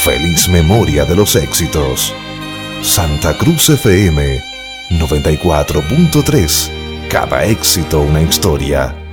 Feliz memoria de los éxitos. Santa Cruz FM 94.3. Cada éxito una historia.